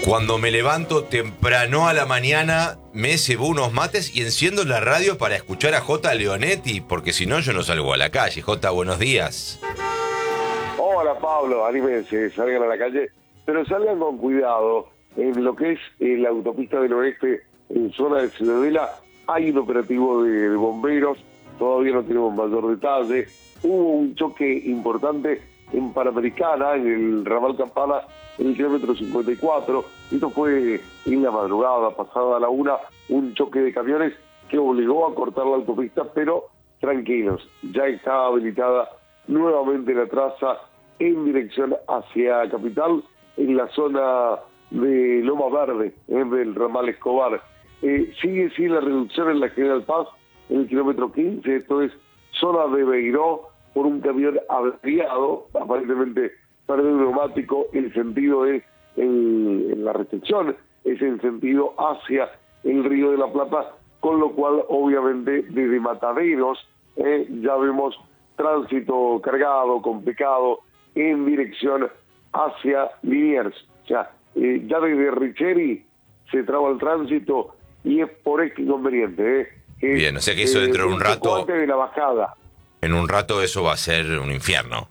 Cuando me levanto temprano a la mañana, me cebo unos mates y enciendo la radio para escuchar a J. Leonetti, porque si no yo no salgo a la calle. J, buenos días. Hola Pablo, anímense, salgan a la calle, pero salgan con cuidado. En lo que es la autopista del oeste, en zona de Ciudadela, hay un operativo de bomberos, todavía no tenemos mayor detalle. Hubo un choque importante en Panamericana, en el ramal Campana, en el kilómetro 54. Esto fue en la madrugada, pasada la 1, un choque de camiones que obligó a cortar la autopista, pero tranquilos, ya está habilitada nuevamente la traza en dirección hacia Capital, en la zona de Loma Verde, del ramal Escobar. Sigue la reducción en la General Paz, en el kilómetro 15, esto es zona de Beiró, por un camión averiado, aparentemente perdió un neumático. El sentido es en la restricción, es en sentido hacia el Río de la Plata, con lo cual obviamente desde Mataderos ya vemos tránsito cargado, complicado, en dirección hacia Liniers. O sea, ya desde Richeri se traba el tránsito y es por este inconveniente. Bien, o sea que eso dentro de un rato... Antes de la bajada. En un rato eso va a ser un infierno.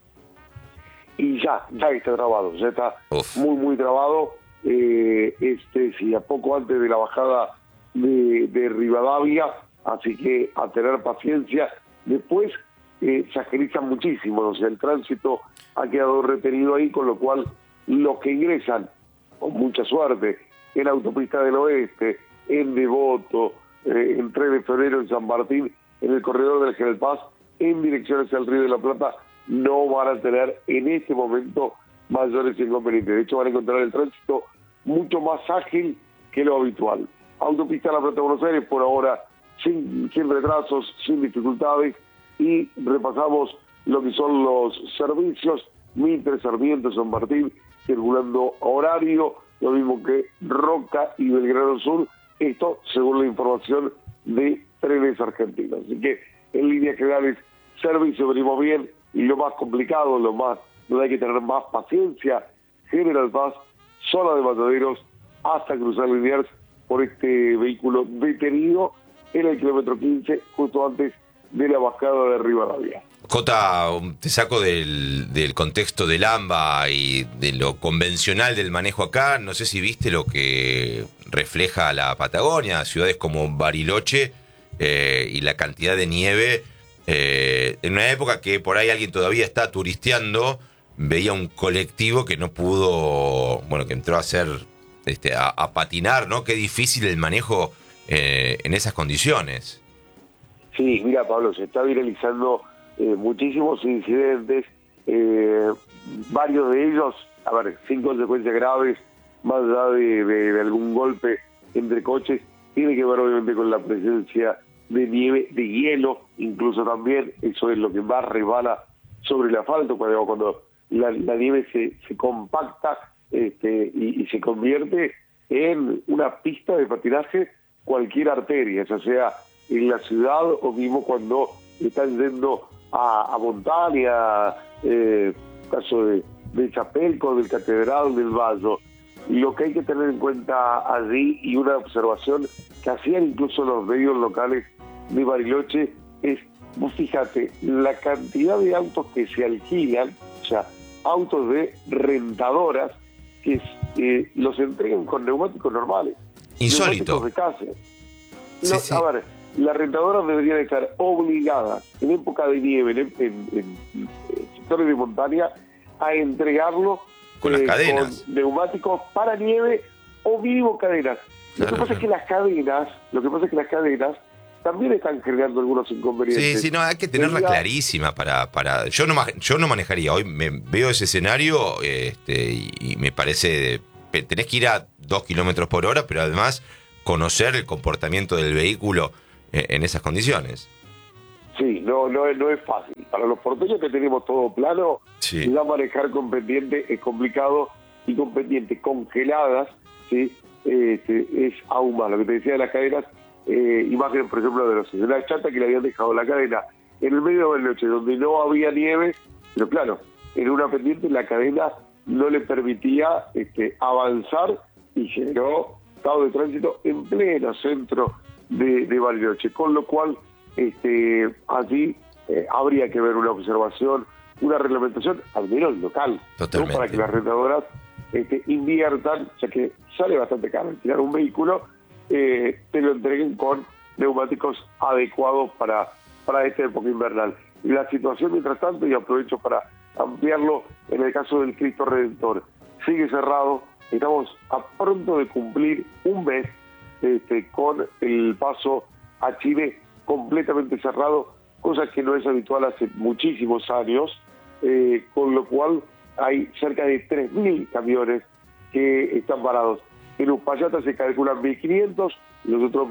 Y ya está trabado, ya está muy trabado. Sí, a poco antes de la bajada de Rivadavia, así que a tener paciencia. Después se agiliza muchísimo, o sea, el tránsito ha quedado retenido ahí, con lo cual los que ingresan, con mucha suerte, en Autopista del Oeste, en Devoto, en 3 de febrero en San Martín, en el corredor del General Paz, en dirección hacia el Río de la Plata, no van a tener en este momento mayores inconvenientes. De hecho, van a encontrar el tránsito mucho más ágil que lo habitual. Autopista La Plata Buenos Aires, por ahora, sin retrasos, sin dificultades, y repasamos lo que son los servicios. Mitre, Sarmiento, San Martín, circulando a horario, lo mismo que Roca y Belgrano Sur, esto según la información de Trenes Argentinos. Así que, en líneas generales, servicio venimos bien, y lo más complicado, donde hay que tener más paciencia, General Paz, zona de Mataderos, hasta cruzar Liniers, por este vehículo detenido en el kilómetro 15, justo antes de la bajada de Rivadavia. Jota, te saco del contexto del AMBA y de lo convencional del manejo acá. No sé si viste lo que refleja la Patagonia, ciudades como Bariloche y la cantidad de nieve. En una época que por ahí alguien todavía está turisteando, veía un colectivo que no pudo, que entró a hacer, a patinar, ¿no? Qué difícil el manejo en esas condiciones. Sí, mira Pablo, se está viralizando muchísimos incidentes, varios de ellos, sin consecuencias graves, más allá de algún golpe entre coches, tiene que ver obviamente con la presencia de nieve, de hielo, incluso también, eso es lo que más resbala sobre el asfalto, cuando la nieve se compacta y se convierte en una pista de patinaje, cualquier arteria, ya sea en la ciudad o mismo cuando están yendo a montaña, caso de Chapelco, del Catedral, del Valle. Lo que hay que tener en cuenta allí, y una observación que hacían incluso los medios locales de Bariloche, es, vos fíjate, la cantidad de autos que se alquilan, o sea, autos de rentadoras, que los entregan con neumáticos normales. Insólito. Neumáticos de casa. Sí. A ver, las rentadoras deberían estar obligadas en época de nieve, en sectores de montaña, a entregarlo con las cadenas, con neumáticos para nieve o mínimo cadenas. Lo que pasa es que las cadenas también están generando algunos inconvenientes. Sí, no, hay que tenerla clarísima para yo no manejaría. Hoy veo ese escenario y me parece tenés que ir a 2 kilómetros por hora, pero además conocer el comportamiento del vehículo en esas condiciones. Sí, no es fácil. Para los porteños que tenemos todo plano, ya manejar con pendiente es complicado, y con pendientes congeladas, ¿sí? Es aún más. Lo que te decía de las cadenas, imágenes, por ejemplo, de la chata que le habían dejado la cadena en el medio de la noche, donde no había nieve, pero claro, en una pendiente la cadena no le permitía avanzar y generó estado de tránsito en pleno centro de Bariloche, con lo cual allí habría que ver una observación, una reglamentación, al menos local, ¿no? Para que las arrendadoras inviertan, ya que sale bastante caro alquilar un vehículo, te lo entreguen con neumáticos adecuados para esta época invernal. Y la situación, mientras tanto, y aprovecho para ampliarlo, en el caso del Cristo Redentor, sigue cerrado. Estamos a pronto de cumplir un mes con el paso a Chile completamente cerrado, cosa que no es habitual hace muchísimos años, con lo cual hay cerca de 3.000 camiones que están parados. En Uspallata se calculan 1.500, los otros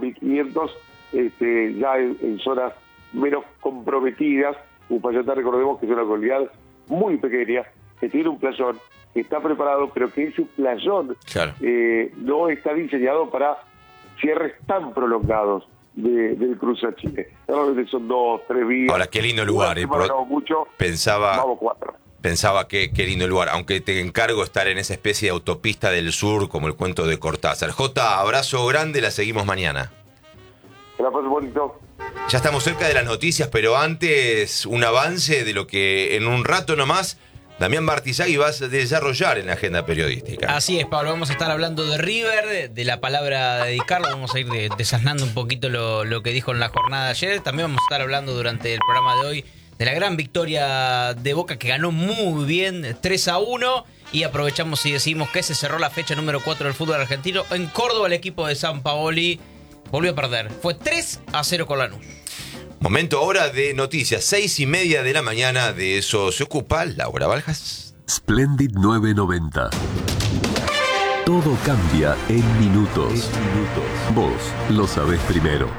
1.500 ya en zonas menos comprometidas. Uspallata, recordemos que es una localidad muy pequeña, que tiene un playón, que está preparado, pero que ese playón no está diseñado para cierres tan prolongados del cruce a Chile. Normalmente son 2, 3 días. Ahora, qué lindo lugar. Mucho, vamos 4. Pensaba qué lindo lugar, aunque te encargo estar en esa especie de autopista del sur, como el cuento de Cortázar. Jota, abrazo grande, la seguimos mañana. Que la pases bonito. Ya estamos cerca de las noticias, pero antes un avance de lo que en un rato nomás Damián Martizagui va a desarrollar en la agenda periodística. Así es, Pablo, vamos a estar hablando de River, de la palabra dedicarlo, vamos a ir desasnando un poquito lo que dijo en la jornada de ayer. También vamos a estar hablando durante el programa de hoy de la gran victoria de Boca, que ganó muy bien 3-1, y aprovechamos y decimos que se cerró la fecha número 4 del fútbol argentino. En Córdoba el equipo de Sampaoli volvió a perder, fue 3-0 con Lanús. Momento ahora de noticias, 6:30 de la mañana. De eso se ocupa Laura Baljas. Splendid 990. Todo cambia en minutos. Vos lo sabés primero.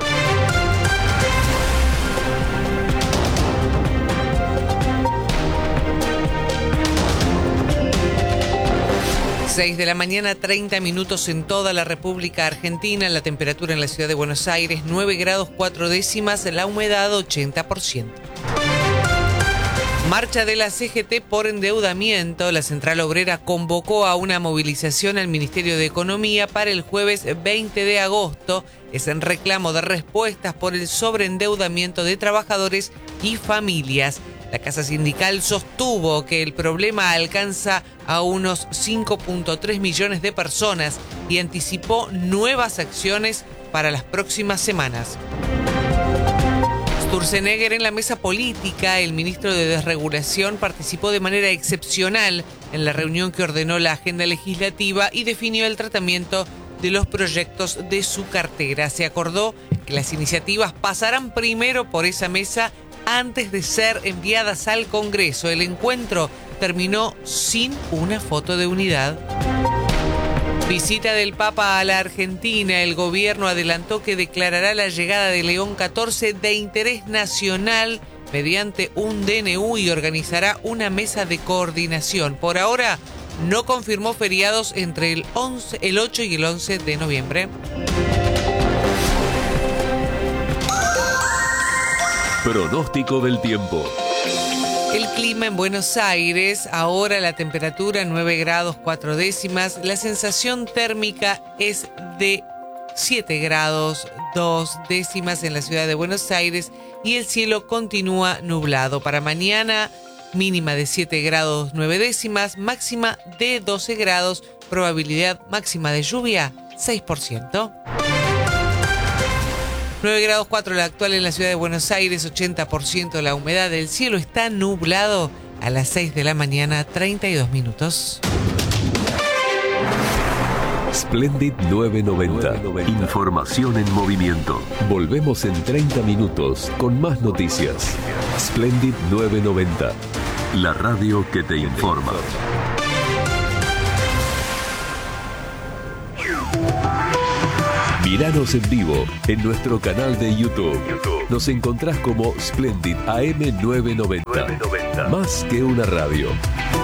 6 de la mañana, 30 minutos en toda la República Argentina. La temperatura en la ciudad de Buenos Aires, 9 grados 4 décimas, la humedad 80%. Marcha de la CGT por endeudamiento. La Central Obrera convocó a una movilización al Ministerio de Economía para el jueves 20 de agosto. Es en reclamo de respuestas por el sobreendeudamiento de trabajadores y familias. La Casa Sindical sostuvo que el problema alcanza a unos 5.3 millones de personas y anticipó nuevas acciones para las próximas semanas. Sturzenegger en la mesa política. El ministro de Desregulación participó de manera excepcional en la reunión que ordenó la agenda legislativa y definió el tratamiento de los proyectos de su cartera. Se acordó que las iniciativas pasarán primero por esa mesa antes de ser enviadas al Congreso. El encuentro terminó sin una foto de unidad. Visita del Papa a la Argentina. El gobierno adelantó que declarará la llegada de León XIV de interés nacional mediante un DNU y organizará una mesa de coordinación. Por ahora no confirmó feriados entre el 8 y el 11 de noviembre. Pronóstico del tiempo. El clima en Buenos Aires, ahora la temperatura 9 grados 4 décimas, la sensación térmica es de 7 grados 2 décimas en la ciudad de Buenos Aires y el cielo continúa nublado. Para mañana, mínima de 7 grados 9 décimas, máxima de 12 grados, probabilidad máxima de lluvia 6%. 9 grados 4 la actual en la ciudad de Buenos Aires, 80% la humedad. El cielo está nublado a las 6 de la mañana, 32 minutos. Splendid 990. Información en movimiento. Volvemos en 30 minutos con más noticias. Splendid 990. La radio que te informa. Míranos en vivo en nuestro canal de YouTube. Nos encontrás como Splendid AM 990. Más que una radio.